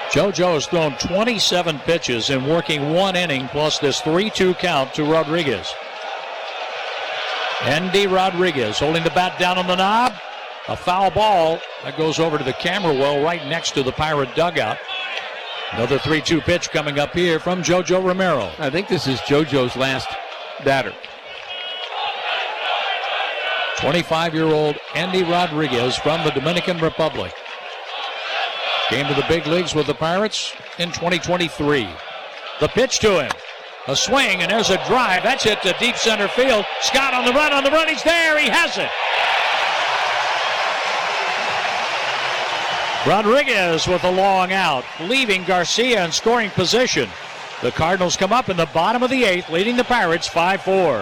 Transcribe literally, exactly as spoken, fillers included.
JoJo has thrown twenty-seven pitches and working one inning plus this three two count to Rodriguez. Endy Rodriguez holding the bat down on the knob. A foul ball that goes over to the camera well right next to the Pirate dugout. Another three two pitch coming up here from JoJo Romero. I think this is JoJo's last batter. twenty-five-year-old Endy Rodriguez from the Dominican Republic. Came to the big leagues with the Pirates in twenty twenty-three. The pitch to him. A swing, and there's a drive. That's hit to deep center field. Scott on the run, on the run. He's there. He has it. Rodriguez with a long out, leaving Garcia in scoring position. The Cardinals come up in the bottom of the eighth, leading the Pirates five four.